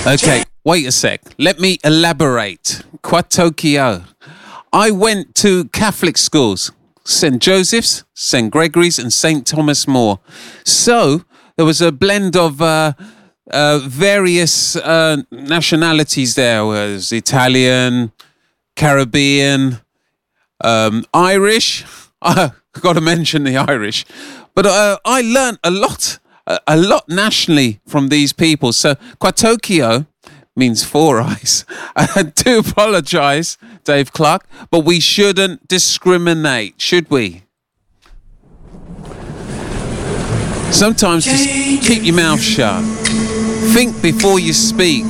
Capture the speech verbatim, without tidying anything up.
Okay, wait a sec. Let me elaborate. Quatokio. I went to Catholic schools, Saint Joseph's, Saint Gregory's, and Saint Thomas More. So there was a blend of uh, uh, various uh, nationalities there. There was Italian, Caribbean, um, Irish. I got to mention the Irish. But uh, I learned a lot, a, a lot nationally from these people. So Quatokio means four eyes. I do apologise, Dave Clark, but we shouldn't discriminate, should we? Sometimes just keep your mouth shut. Think before you speak.